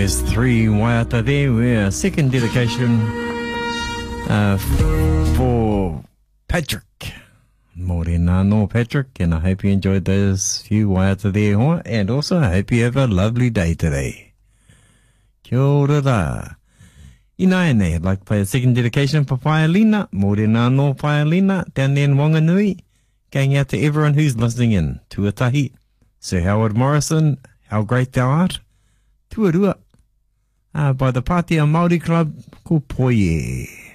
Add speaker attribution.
Speaker 1: There's three waiata there. We're second dedication for Patrick. Morena no Patrick, and I hope you enjoyed those few waiata there, huh? And also I hope you have a lovely day today. Kia ora ra. Inaene, I'd like to play a second dedication for Paelina. Morena no Paelina, down there in Wanganui. Going out to everyone who's listening in. Tuatahi. Sir Howard Morrison, how great thou art. Tuarua. By the Pātea Māori Club, ko Poie.